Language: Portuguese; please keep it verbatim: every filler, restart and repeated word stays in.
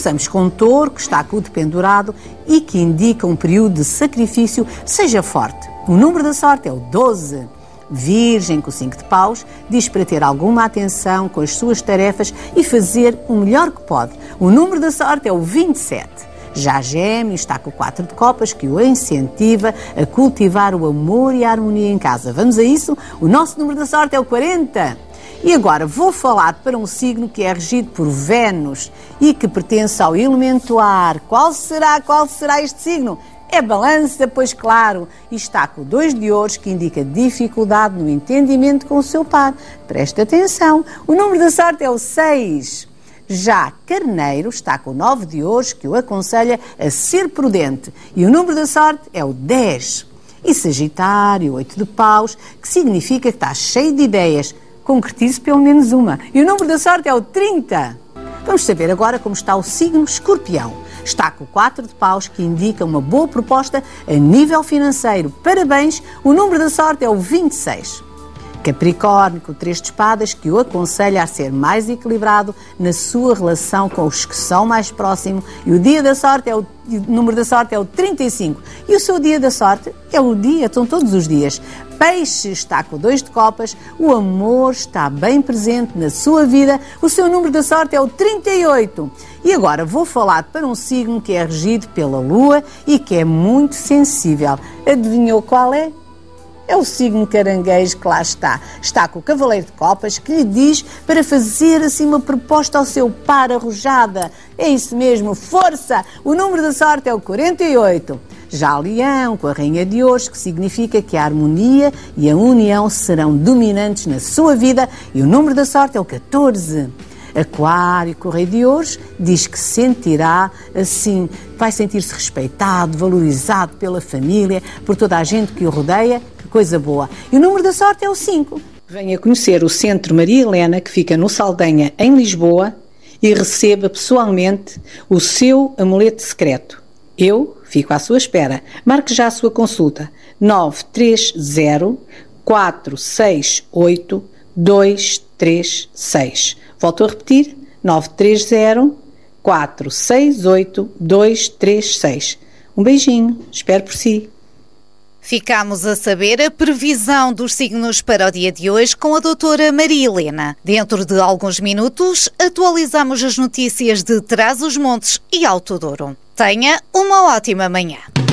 Começamos com Touro, que está com o dependurado e que indica um período de sacrifício. Seja forte. O número da sorte é o doze. Virgem, com o cinco de paus, diz para ter alguma atenção com as suas tarefas e fazer o melhor que pode. O número da sorte é o vinte e sete. Já Gêmeos está com o quatro de copas, que o incentiva a cultivar o amor e a harmonia em casa. Vamos a isso? O nosso número da sorte é o quarenta. E agora vou falar para um signo que é regido por Vênus e que pertence ao elemento ar. Qual será, qual será este signo? É Balança, pois claro, e está com o dois de ouros, que indica dificuldade no entendimento com o seu par. Preste atenção, o número da sorte é o seis. Já Carneiro está com o nove de ouros, que o aconselha a ser prudente, e o número da sorte é o dez. E Sagitário, oito de paus, que significa que está cheio de ideias. Concretize pelo menos uma. E o número da sorte é o trinta. Vamos saber agora como está o signo Escorpião. Está com o quatro de paus, que indica uma boa proposta a nível financeiro. Parabéns, o número da sorte é o vinte e seis. Capricórnio, com o três de espadas, que o aconselha a ser mais equilibrado na sua relação com os que são mais próximos. E o dia da sorte é o, o número da sorte é o trinta e cinco. E o seu dia da sorte é o dia, são todos os dias. Peixe está com dois de copas, o amor está bem presente na sua vida, o seu número da sorte é o trinta e oito. E agora vou falar para um signo que é regido pela Lua e que é muito sensível. Adivinhou qual é? É o signo Caranguejo, que lá está. Está com o Cavaleiro de Copas, que lhe diz para fazer assim uma proposta ao seu par arrojada. É isso mesmo, força! O número da sorte é o quarenta e oito. Já Leão, com a Rainha de Ouros, que significa que a harmonia e a união serão dominantes na sua vida, e o número da sorte é o catorze. Aquário, com o Rei de Ouros, diz que sentirá assim, vai sentir-se respeitado, valorizado pela família, por toda a gente que o rodeia. Que coisa boa. E o número da sorte é o cinco. Venha conhecer o Centro Maria Helena, que fica no Saldanha, em Lisboa, e receba pessoalmente o seu amuleto secreto. Eu fico à sua espera. Marque já a sua consulta. nove três zero, quatro seis oito, dois três seis. Volto a repetir. nove três zero, quatro seis oito, dois três seis. Um beijinho. Espero por si. Ficámos a saber a previsão dos signos para o dia de hoje com a doutora Maria Helena. Dentro de alguns minutos, atualizamos as notícias de Trás-os-Montes e Alto Douro. Tenha uma ótima manhã.